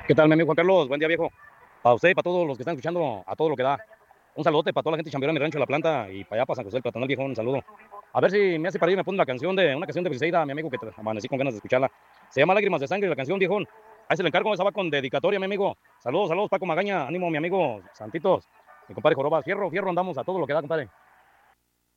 ¿Qué tal, mi amigo Juan Carlos? Buen día, viejo. Para usted y para todos los que están escuchando, a todo lo que da. Un saludote para toda la gente chambeadora en mi rancho La Planta y para allá, para San José del Platanal, viejo, un saludo. A ver si me hace para ir, me pone una canción de Briseida, mi amigo, que amanecí con ganas de escucharla. Se llama Lágrimas de Sangre, la canción, viejón. Ahí se le encargo, esa va con dedicatoria, mi amigo. Saludos, saludos, Paco Magaña, ánimo, mi amigo, Santitos, mi compadre Jorobas, fierro, fierro, andamos a todo lo que da, compadre.